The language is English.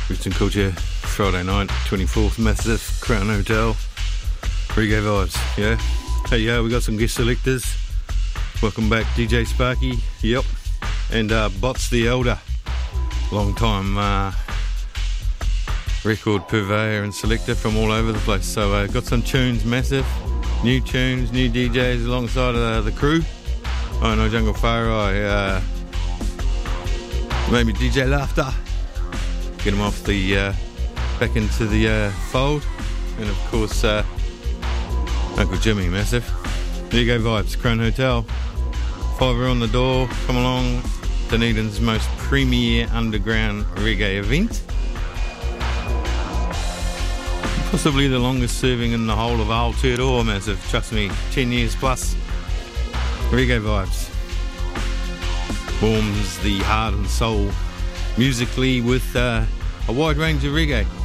Roots and Culture, Friday night, 24th Massive, Crown Hotel, reggae vibes, yeah? Hey, we got some guest selectors. Welcome back, DJ Sparky, yep, and Bots the Elder, long time record purveyor and selector from all over the place. So got some tunes, massive, new tunes, new DJs alongside the crew. I know Jungle Fire, maybe DJ Laughter. Get them off the back into the fold, and of course Uncle Jimmy, massive. There you go, vibes. Crown Hotel, $5 on the door. Come along, Dunedin's most premier underground reggae event, possibly the longest serving in the whole of Aotearoa, massive. Trust me, 10 years plus. Reggae vibes warms the heart and soul musically with a wide range of reggae.